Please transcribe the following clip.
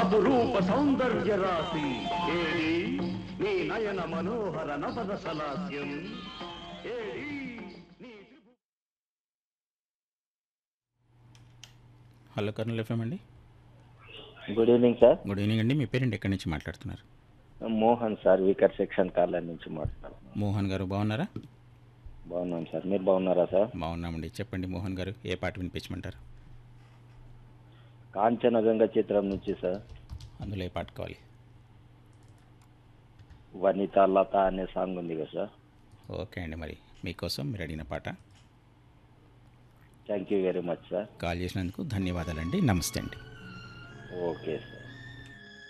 అపురూప సౌందర్య రాశి ఏడి నీ నయన మనోహర నవరసలాస్యం ఏడి నీ హలో కర్నూలు ఎఫ్ఎం అండి. Good evening sir. Good evening అండి. మీ పేరెంట్ ఎక్కడి నుంచి మాట్లాడుతున్నారు? Mohan sir, weaker section colony నుంచి మాట్లాడుతున్నాను. మోహన్ గారు బాగున్నారా? బాగున్నాను సార్, మీరు బాగున్నారా సార్? బాగున్నామండి. చెప్పండి మోహన్ గారు, ఏ పాట వినిపించమంటారు? కాంచనగంగ చిత్రం నుంచి సార్, అందులో ఏ పాట కావాలి? వనిత లత అనే సాంగ్ ఉంది కదా సార్. ఓకే అండి, మరి మీకోసం మీరు అడిగిన పాట. Thank you very much sir. Call చేసినందుకు ధన్యవాదాలండి. నమస్తే అండి. Okay sir.